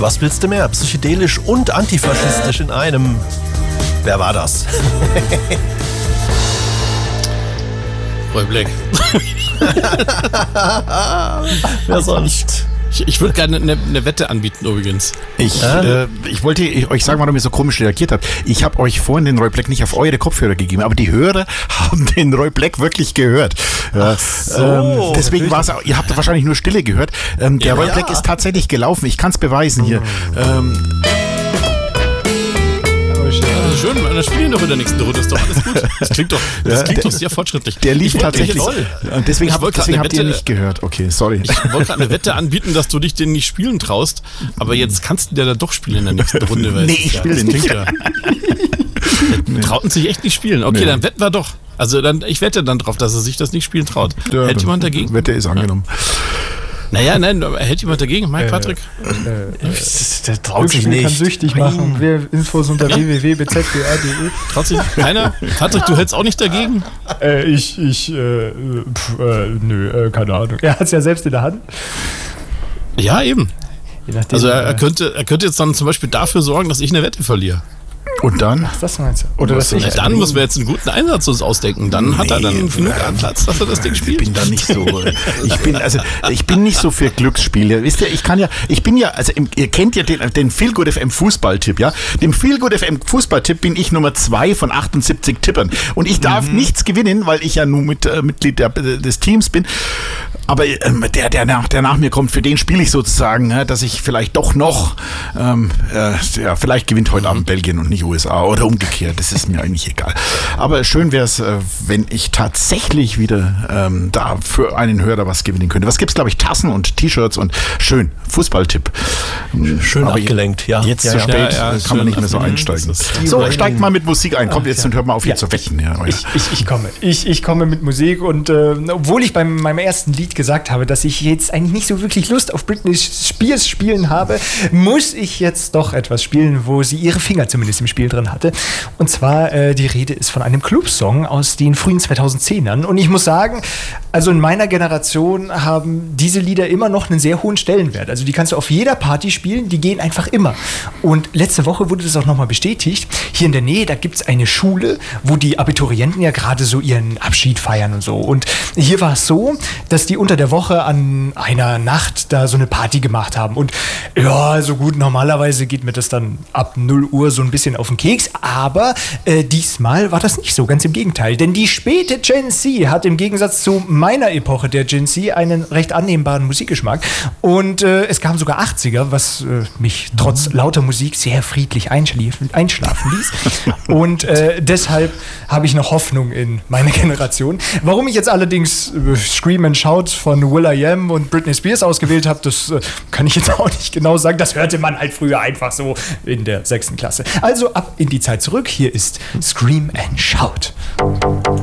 Was willst du mehr? Psychedelisch und antifaschistisch in einem. Wer war das? Roy Black. Wer sonst? Ich würde gerne eine Wette anbieten übrigens. Ich wollte euch sagen, warum ihr so komisch reagiert habt. Ich habe euch vorhin den Roy Black nicht auf eure Kopfhörer gegeben, aber die Hörer haben den Roy Black wirklich gehört. So, deswegen war es auch, ihr habt wahrscheinlich nur Stille gehört. Der Roy Black ist tatsächlich gelaufen. Ich kann es beweisen hier. Schön, dann spielen wir doch in der nächsten Runde, ist doch alles gut. Das klingt doch sehr fortschrittlich. Der lief tatsächlich. Deswegen habt ihr nicht gehört. Okay, sorry. Ich wollte gerade eine Wette anbieten, dass du dich den nicht spielen traust, aber jetzt kannst du der da doch spielen in der nächsten Runde. Weil ich spiele den nicht. Trauten sich echt nicht spielen. Okay, dann wetten wir doch. Also ich wette dann drauf, dass er sich das nicht spielen traut. Ja, hält jemand dagegen? Wette ist angenommen. Naja, nein, hält jemand dagegen? Mike, Patrick? Der traut sich nicht. Kann süchtig machen. Infos unter www.bzgr.de. Traut sich keiner? Patrick, du hältst auch nicht dagegen? Nö, keine Ahnung. Er hat es ja selbst in der Hand. Ja, eben. Je nachdem, also er könnte jetzt dann zum Beispiel dafür sorgen, dass ich eine Wette verliere. Und dann? Was meinst du? Oder dass dann müssen wir jetzt einen guten Einsatz uns ausdenken. Dann hat er dann genug Platz, dass er das Ding spielt. Ich bin da nicht so. Ich bin nicht so für Glücksspiele. Wisst ihr, ihr kennt ja den Feel Good FM Fußballtipp, ja? Dem Feel Good FM Fußballtipp bin ich Nummer 2 von 78 Tippern. Und ich darf nichts gewinnen, weil ich ja nur Mitglied des Teams bin. Aber der nach mir kommt, für den spiele ich sozusagen, dass ich vielleicht doch noch, vielleicht gewinnt heute Abend Belgien und nicht USA oder umgekehrt. Das ist mir eigentlich egal. Aber schön wäre es, wenn ich tatsächlich wieder da für einen Hörer was gewinnen könnte. Was gibt's, glaube ich, Tassen und T-Shirts und schön, Fußballtipp. Schön aber abgelenkt, ja. Jetzt zu spät kann man nicht mehr so einsteigen. So, steigt mal mit Musik ein. Kommt jetzt und hört mal auf, hier zu wetten. Ja, Ich komme. Ich komme mit Musik und obwohl ich bei meinem ersten Lied gesagt habe, dass ich jetzt eigentlich nicht so wirklich Lust auf Britney Spears spielen habe, muss ich jetzt doch etwas spielen, wo sie ihre Finger zumindest im Spiel drin hatte. Und zwar, die Rede ist von einem Clubsong aus den frühen 2010ern. Und ich muss sagen, also in meiner Generation haben diese Lieder immer noch einen sehr hohen Stellenwert. Also die kannst du auf jeder Party spielen, die gehen einfach immer. Und letzte Woche wurde das auch nochmal bestätigt. Hier in der Nähe, da gibt es eine Schule, wo die Abiturienten ja gerade so ihren Abschied feiern und so. Und hier war es so, dass die unter der Woche an einer Nacht da so eine Party gemacht haben. Und ja, so gut, normalerweise geht mir das dann ab 0 Uhr so ein bisschen auf den Keks. Aber diesmal war das nicht so, ganz im Gegenteil. Denn die späte Gen Z hat im Gegensatz zu meiner Epoche der Gen Z einen recht annehmbaren Musikgeschmack. Und es kamen sogar 80er, was mich trotz lauter Musik sehr friedlich einschlafen ließ. Und deshalb habe ich noch Hoffnung in meine Generation. Warum ich jetzt allerdings Scream and Shout von will.i.am und Britney Spears ausgewählt habe, das kann ich jetzt auch nicht genau sagen. Das hörte man halt früher einfach so in der 6. Klasse. Also ab in die Zeit zurück. Hier ist Scream and Shout.